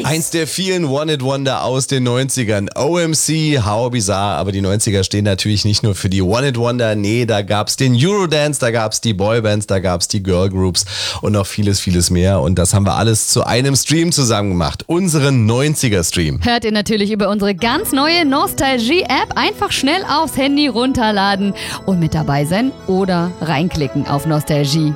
Eins der vielen One-Hit-Wonder aus den 90ern. OMC, How Bizarre. Aber die 90er stehen natürlich nicht nur für die One-Hit-Wonder. Nee, da gab's den Eurodance, da gab's die Boybands, da gab's die Girlgroups und noch vieles, vieles mehr. Und das haben wir alles zu einem Stream zusammen gemacht. Unseren 90er-Stream. Hört ihr natürlich über unsere ganz neue Nostalgie-App. Einfach schnell aufs Handy runterladen und mit dabei sein oder reinklicken auf Nostalgie.